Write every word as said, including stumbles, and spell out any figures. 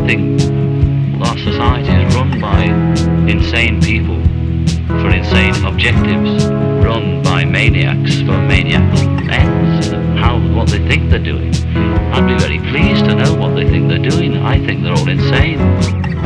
think our society is run by insane people for insane objectives, run by maniacs for maniacal ends, how, what they think they're doing. I'd be very pleased to know what they think they're doing. I think they're all insane.